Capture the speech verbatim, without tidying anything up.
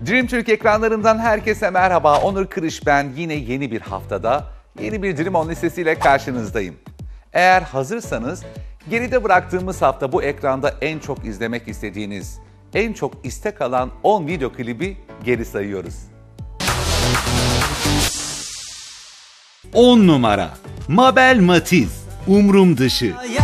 Dream Türk ekranlarından herkese merhaba. Onur Kırış ben. Yine yeni bir haftada yeni bir Dream On listesiyle karşınızdayım. Eğer hazırsanız geride bıraktığımız hafta bu ekranda en çok izlemek istediğiniz, en çok istek alan on video klibi geri sayıyoruz. on numara Mabel Matiz, Umrum Dışı.